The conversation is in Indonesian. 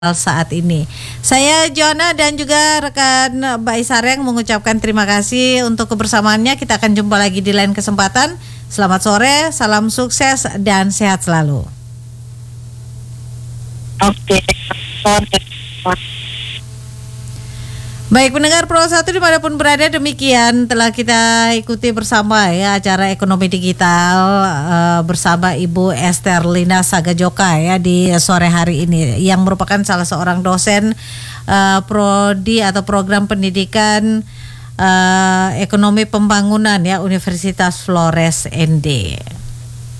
saat ini. Saya Joanna dan juga rekan Mbak Isareng mengucapkan terima kasih untuk kebersamaannya. Kita akan jumpa lagi di lain kesempatan. Selamat sore, salam sukses dan sehat selalu. Oke, Baik, pendengar Pro 1 dimanapun berada, demikian telah kita ikuti bersama ya acara ekonomi digital bersama Ibu Esther Lina Sagajoka ya di sore hari ini, yang merupakan salah seorang dosen prodi atau program pendidikan ekonomi pembangunan ya Universitas Flores ND.